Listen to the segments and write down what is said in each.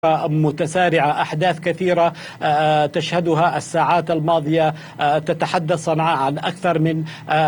متسارعة، أحداث كثيرة تشهدها الساعات الماضية. تتحدث صنعاء عن أكثر من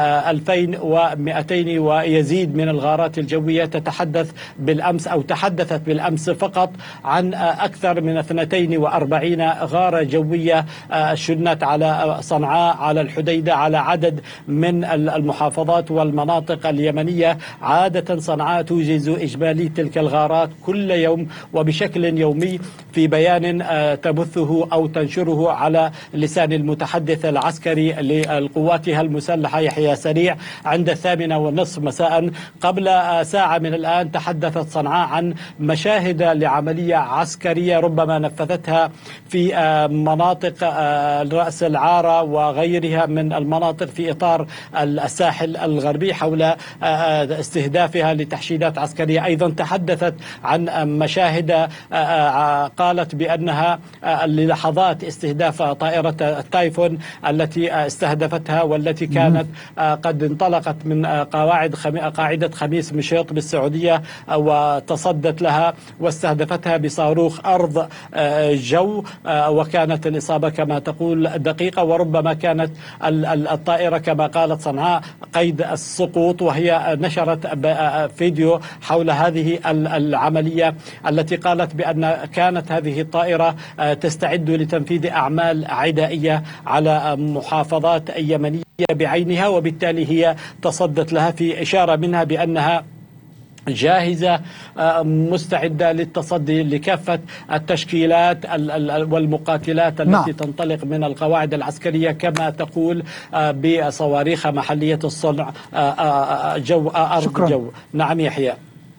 2200 ويزيد من الغارات الجوية. تحدثت بالأمس فقط عن أكثر من 42 غارة جوية شنت على صنعاء، على الحديدة، على عدد من المحافظات والمناطق اليمنية. عادة صنعاء توجز إجمالي تلك الغارات كل يوم وبشكل يومي في بيان تبثه أو تنشره على لسان المتحدث العسكري لقواتها المسلحة يحيى سريع عند 8:30 مساء. قبل ساعة من الآن تحدثت صنعاء عن مشاهد لعملية عسكرية ربما نفذتها في مناطق رأس العارة وغيرها من المناطق في إطار الساحل الغربي حول استهدافها لتحشيدات عسكرية. أيضا تحدثت عن مشاهد قالت بأنها للحظات استهداف طائرة التايفون التي استهدفتها والتي كانت قد انطلقت من قاعدة خميس مشيط بالسعودية وتصدت لها واستهدفتها بصاروخ أرض جو، وكانت الإصابة كما تقول دقيقة، وربما كانت الطائرة كما قالت صنعاء قيد السقوط. وهي نشرت فيديو حول هذه العملية التي قالت بأن كانت هذه الطائرة تستعد لتنفيذ أعمال عدائية على محافظات يمنية بعينها، وبالتالي هي تصدت لها في إشارة منها بأنها جاهزة مستعدة للتصدي لكافة التشكيلات والمقاتلات التي تنطلق من القواعد العسكرية كما تقول بصواريخ محلية الصنع أرض جو. نعم يحيى.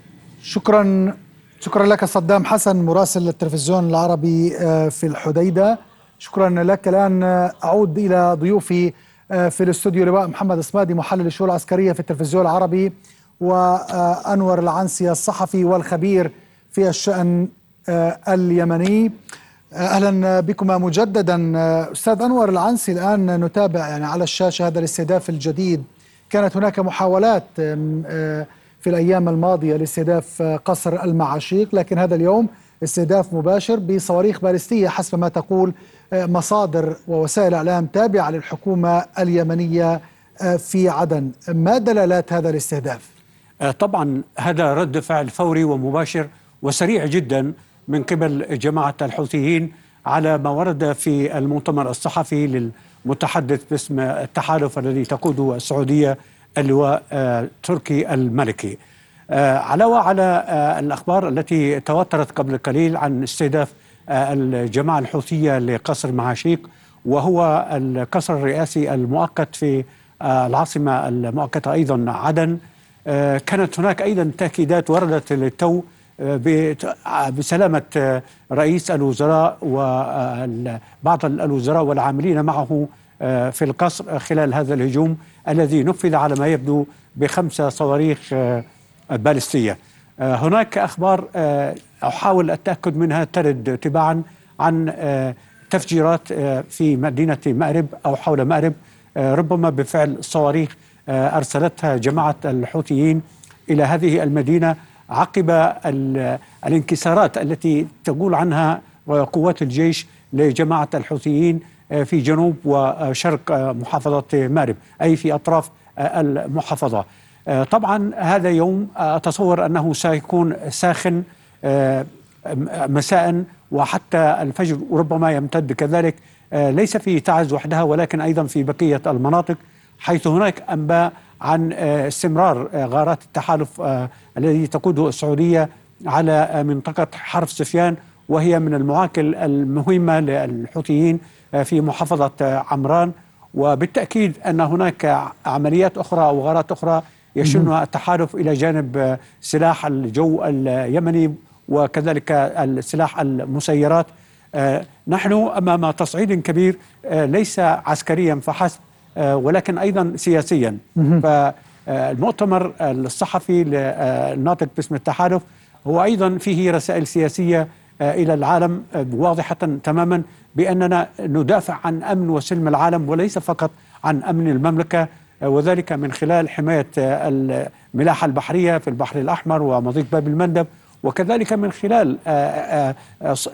شكرا لك صدام حسن مراسل التلفزيون العربي في الحديدة. شكرا لك. الآن أعود إلى ضيوفي في الاستوديو، لواء محمد الصمادي محلل الشؤون العسكرية في التلفزيون العربي، وأنور العنسي الصحفي والخبير في الشأن اليمني. أهلا بكما مجددا. أستاذ أنور العنسي، الآن نتابع على الشاشة هذا الاستهداف الجديد. كانت هناك محاولات في الأيام الماضية لاستهداف قصر المعاشيق، لكن هذا اليوم استهداف مباشر بصواريخ باليستية حسب ما تقول مصادر ووسائل إعلام تابعة للحكومة اليمنية في عدن. ما دلالات هذا الاستهداف؟ طبعا هذا رد فعل فوري ومباشر وسريع جدا من قبل جماعة الحوثيين على ما ورد في المؤتمر الصحفي للمتحدث باسم التحالف الذي تقوده السعودية اللواء تركي الملكي. علاوة على الأخبار التي تواترت قبل قليل عن استهداف الجماعة الحوثية لقصر معاشيق، وهو القصر الرئاسي المؤقت في العاصمة المؤقتة أيضا عدن. كانت هناك أيضا تأكيدات وردت للتو بسلامة رئيس الوزراء وبعض الوزراء والعاملين معه في القصر خلال هذا الهجوم الذي نفذ على ما يبدو ب5 صواريخ باليستية. هناك أخبار أحاول التأكد منها ترد تباعا عن تفجيرات في مدينة مأرب أو حول مأرب، ربما بفعل صواريخ أرسلتها جماعة الحوثيين إلى هذه المدينة عقب الانكسارات التي تقول عنها قوات الجيش لجماعة الحوثيين في جنوب وشرق محافظة مأرب، أي في أطراف المحافظة. طبعا هذا يوم أتصور أنه سيكون ساخن مساء وحتى الفجر، وربما يمتد كذلك، ليس في تعز وحدها ولكن أيضا في بقية المناطق، حيث هناك أنباء عن استمرار غارات التحالف الذي تقوده السعودية على منطقة حرف سفيان، وهي من المعاقل المهمة للحوثيين في محافظة عمران. وبالتأكيد أن هناك عمليات أخرى أو غارات أخرى يشنها التحالف إلى جانب سلاح الجو اليمني وكذلك السلاح المسيرات. نحن أمام تصعيد كبير ليس عسكريا فحسب ولكن أيضا سياسيا. فالمؤتمر الصحفي للناطق باسم التحالف هو أيضا فيه رسائل سياسية إلى العالم واضحة تماما بأننا ندافع عن أمن وسلم العالم وليس فقط عن أمن المملكة، وذلك من خلال حماية الملاحة البحرية في البحر الأحمر ومضيق باب المندب وكذلك من خلال